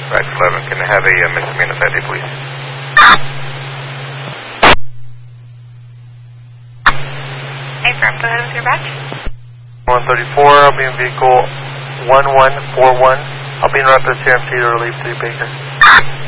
Right 11, can I have a misdemeanor ID, please? Hey, Graham, go ahead with your badge. 134, I'll be in vehicle 1141. I'll be in Rapids CMC to relieve 3 Baker.